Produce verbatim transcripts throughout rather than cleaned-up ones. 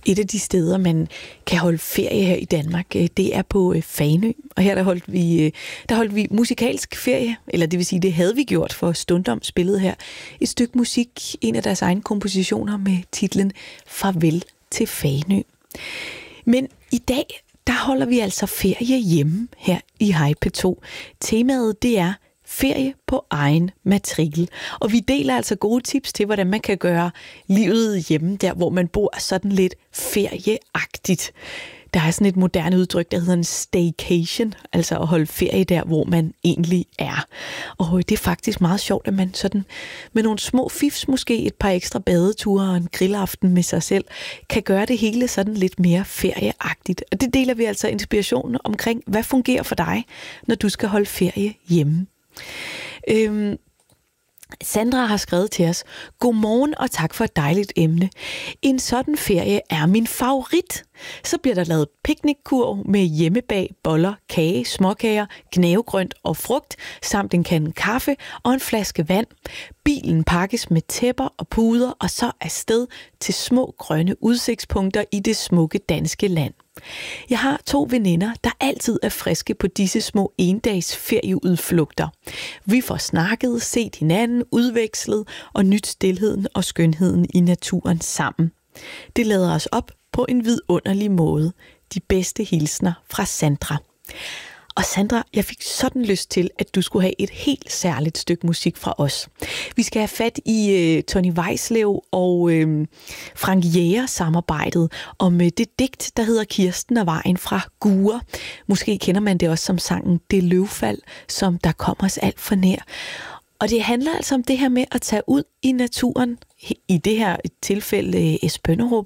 Et af de steder, man kan holde ferie her i Danmark, det er på Fanø. Og her der holdt vi, der holdt vi musikalsk ferie, eller det vil sige, det havde vi gjort, for Stundom spillede her et stykke musik, en af deres egne kompositioner med titlen Farvel til Fanø. Men i dag, der holder vi altså ferie hjemme her i Hej P to. Temaet, det er ferie på egen matrikel. Og vi deler altså gode tips til, hvordan man kan gøre livet hjemme, der hvor man bor, sådan lidt ferieagtigt. Der er sådan et moderne udtryk, der hedder en staycation, altså at holde ferie der, hvor man egentlig er. Og det er faktisk meget sjovt, at man sådan med nogle små fifs, måske et par ekstra badeture og en grillaften med sig selv, kan gøre det hele sådan lidt mere ferieagtigt. Og det deler vi altså inspiration omkring, hvad fungerer for dig, når du skal holde ferie hjemme. Øhm, Sandra har skrevet til os: Godmorgen og tak for et dejligt emne. En sådan ferie er min favorit. Så bliver der lavet piknikkurv med hjemmebag, boller, kage, småkager, gnavegrønt og frugt, samt en kande kaffe og en flaske vand. Bilen pakkes med tæpper og puder, og så afsted til små grønne udsigtspunkter i det smukke danske land. Jeg har to veninder, der altid er friske på disse små endags ferieudflugter. Vi får snakket, set hinanden, udvekslet og nyt stilheden og skønheden i naturen sammen. Det lader os op på en vidunderlig måde. De bedste hilsner fra Sandra. Og Sandra, jeg fik sådan lyst til, at du skulle have et helt særligt stykke musik fra os. Vi skal have fat i uh, Tonni Weislev og uh, Frank Jæger samarbejdet om uh, det digt, der hedder Kirsten og vejen fra Gure. Måske kender man det også som sangen Det løvfald, som der kommer os alt for nær. Og det handler altså om det her med at tage ud i naturen, i det her tilfælde uh, Esbønderup,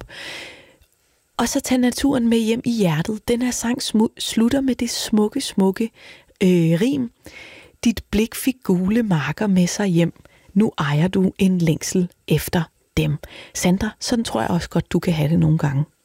og så tage naturen med hjem i hjertet. Den her sang smu- slutter med det smukke, smukke øh, rim. Dit blik fik gule marker med sig hjem. Nu ejer du en længsel efter dem. Sandra, sådan tror jeg også godt, du kan have det nogle gange.